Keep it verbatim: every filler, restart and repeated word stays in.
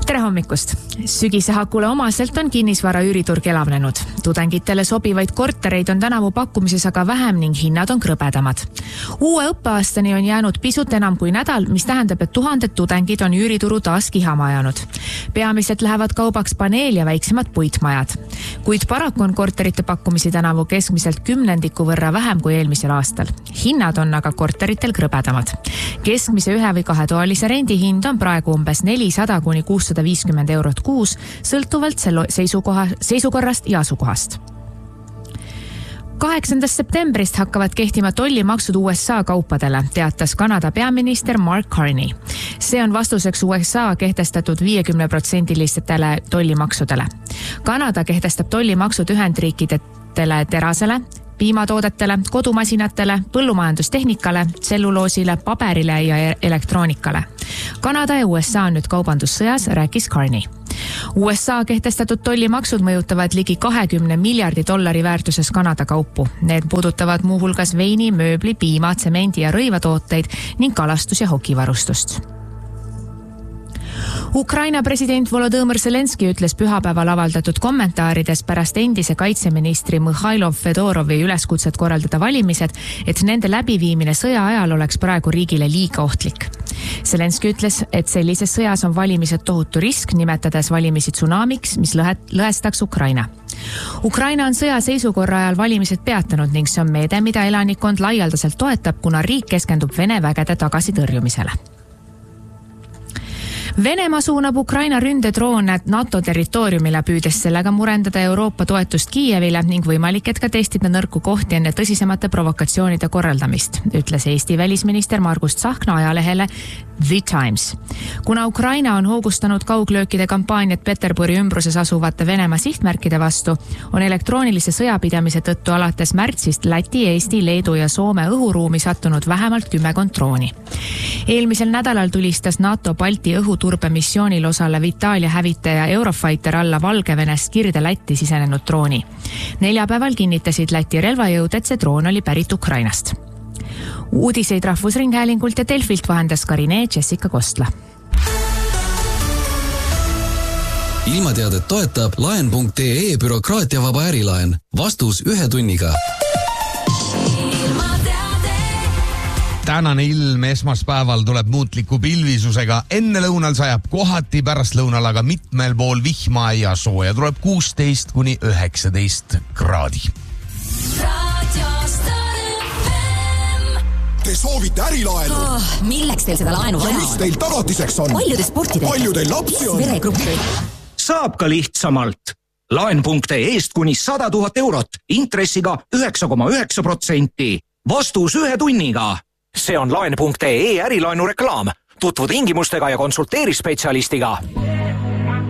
Tere hommikust! Sügise hakule omaselt on kinnisvara üüriturg elavnenud. Tudengitele sobivaid kortereid on tänavu pakkumises aga vähem ning hinnad on krõbedamad. Uue õppeaastani on jäänud pisut enam kui nädal, mis tähendab, et tuhanded tudengid on üürituru taas kihama ajanud. Peamiselt lähevad kaubaks paneel ja väiksemad puitmajad. Kuid paraku on korterite pakkumisi tänavu keskmiselt kümnendiku võrra vähem kui eelmisel aastal. Hinnad on aga korteritel krõbedamad. Keskmise ühe või kahetoalise rendi hind on praegu umbes nelisada kuni kuussada viiskümmend eurot kuus, sõltuvalt selle seisukoha, seisukorrast ja asukohast. kaheksandast septembrist hakkavad kehtima tollimaksud U S A kaupadele, teatas Kanada peaminister Mark Carney. See on vastuseks U S A kehtestatud viiekümne protsendilistele tollimaksudele. Kanada kehtestab tollimaksud Ühendriikidele terasele, piimatoodetele, kodumasinatele, põllumajandustehnikale, tselluloosile, paberile ja elektroonikale. Kanada ja U S A on nüüd kaubandussõjas, rääkis Carney. U S A kehtestatud tollimaksud mõjutavad ligi kahekümne miljardi dollari väärtuses Kanada kaupu. Need puudutavad muuhulgas veini, mööbli, piima, tsemendi ja rõivatooteid ning kalastus- ja hokivarustust. Ukraina president Volodõmõr Zelenski ütles pühapäeval avaldatud kommentaarides pärast endise kaitseministri Mihhailo Fedorovi üleskutset korraldada valimised, et nende läbiviimine sõja ajal oleks praegu riigile liiga ohtlik. Zelenski ütles, et sellises sõjas on valimised tohutu risk, nimetades valimisi tsunamiks, mis lõhet, lõhestaks Ukraina. Ukraina on sõja seisukorra ajal valimised peatanud ning see on meede, mida elanikkond laialdaselt toetab, kuna riik keskendub Vene vägede tagasitõrjumisele. Venemaa suunab Ukraina ründedroone NATO territooriumile, püüdes sellega murendada Euroopa toetust Kiievile ning võimalik, et ka testida nõrku kohti enne tõsisemate provokatsioonide korraldamist, ütles Eesti välisminister Margus Tsahkna ajalehele The Times. Kuna Ukraina on hoogustanud kauglöökide kampaaniat Peterburi ümbruses asuvate Venemaa sihtmärkide vastu, on elektroonilise sõjapidamise tõttu alates märtsist Läti, Eesti, Leedu ja Soome õhuruumi sattunud vähemalt kümme kontrooni. Eelmisel nädalal tulistas NATO Balti õhuturbemissioonil osalev Itaalia hävitaja Eurofighter alla Valgevenest Kirde Lätti sisenenud drooni. Neljapäeval kinnitasid Läti relvajõud, et see droon oli pärit Ukrainast. Uudiseid Rahvusringhäälingult ja Delfilt vahendas Karine Jessica Kostla. Ilmateadet toetab laen punkt ee bürokraatiavaba ärilaen. Vastus ühe tunniga. Tänane ilm esmaspäeval tuleb muutliku pilvisusega. Enne lõunal sajab kohati, pärast lõunal aga mitmel pool vihma ja sooja tuleb kuusteist kuni üheksateist kraadi. Te soovite ärilaenu? Oh, milleks teil seda laenu vaja on? Ja mis teil tagatiseks on? Palju te sporti teete? Palju teil lapsi on? Veregruppi. Saab ka lihtsamalt. Laen punkt ee-st kuni sada tuhat eurot, intressiga üheksa koma üheksa protsenti. Vastus ühe tunniga. See on laen punkt ee ärilaenu reklaam. Tutvu tingimustega ja konsulteeri spetsialistiga.